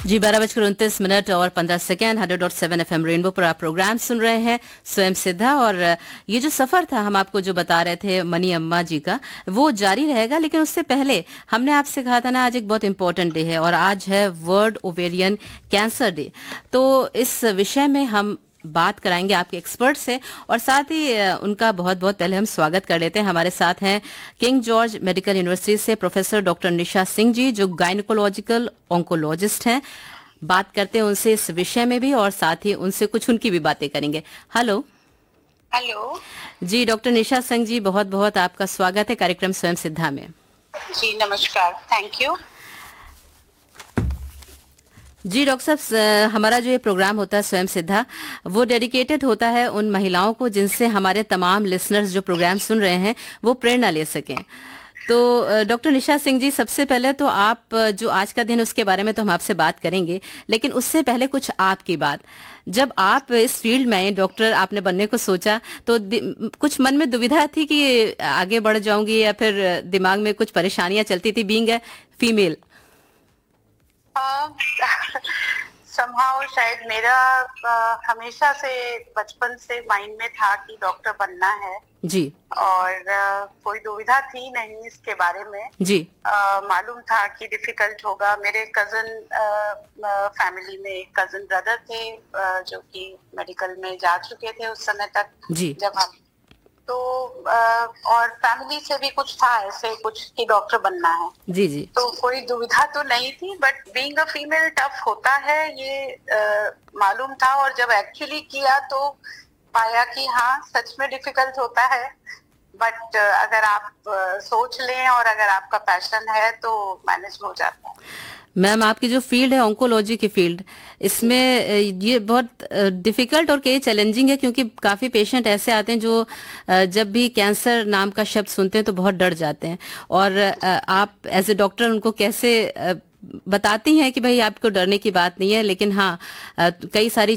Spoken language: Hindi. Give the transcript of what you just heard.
जी 12:29 और 15 सेकेंड 100.7 FM रेनबो पर आप प्रोग्राम सुन रहे हैं स्वयं सिद्धा। और ये जो सफर था हम आपको जो बता रहे थे मनी अम्मा जी का, वो जारी रहेगा। लेकिन उससे पहले हमने आपसे कहा था ना, आज एक बहुत इंपॉर्टेंट डे है और आज है वर्ल्ड ओवेरियन कैंसर डे। तो इस विषय में हम बात कराएंगे आपके एक्सपर्ट से, और साथ ही उनका बहुत बहुत पहले हम स्वागत कर लेते हैं। हमारे साथ हैं किंग जॉर्ज मेडिकल यूनिवर्सिटी से प्रोफेसर डॉक्टर निशा सिंह जी, जो गायनिकोलॉजिकल ऑन्कोलॉजिस्ट हैं। बात करते हैं उनसे इस विषय में भी, और साथ ही उनसे कुछ उनकी भी बातें करेंगे। हेलो हेलो जी, डॉक्टर निशा सिंह जी, बहुत बहुत आपका स्वागत है कार्यक्रम स्वयं सिद्धा में। जी, नमस्कार, थैंक यू। जी डॉक्टर साहब, हमारा जो ये प्रोग्राम होता है स्वयं सिद्धा, वो डेडिकेटेड होता है उन महिलाओं को जिनसे हमारे तमाम लिसनर्स जो प्रोग्राम सुन रहे हैं वो प्रेरणा ले सकें। तो डॉक्टर निशा सिंह जी, सबसे पहले तो आप जो आज का दिन उसके बारे में तो हम आपसे बात करेंगे, लेकिन उससे पहले कुछ आपकी बात। जब आप इस फील्ड में आए, डॉक्टर आपने बनने को सोचा, तो कुछ मन में दुविधा थी कि आगे बढ़ जाऊंगी, या फिर दिमाग में कुछ परेशानियां चलती थी बीइंग ए फीमेल? समहाउ शायद मेरा हमेशा से बचपन से माइंड में था कि डॉक्टर बनना है जी। और कोई दुविधा थी नहीं इसके बारे में। जी। मालूम था कि डिफिकल्ट होगा। मेरे कजन फैमिली में एक कजन ब्रदर थे जो कि मेडिकल में जा चुके थे उस समय तक। जी। जब हम तो और फैमिली से भी कुछ था ऐसे कुछ कि डॉक्टर बनना है। जी जी। तो कोई दुविधा तो नहीं थी, but being a female tough होता है ये मालूम था। और जब एक्चुअली किया तो पाया कि हाँ, सच में डिफिकल्ट होता है। बट अगर आप सोच लें और अगर आपका पैशन है तो मैनेज हो जाता है। मैम, आपकी जो फील्ड है ऑन्कोलॉजी की फील्ड, इसमें ये बहुत डिफिकल्ट और कई चैलेंजिंग है, क्योंकि काफ़ी पेशेंट ऐसे आते हैं जो जब भी कैंसर नाम का शब्द सुनते हैं तो बहुत डर जाते हैं। और आप एज ए डॉक्टर उनको कैसे बताती हैं कि भाई आपको डरने की बात नहीं है, लेकिन हाँ, कई सारी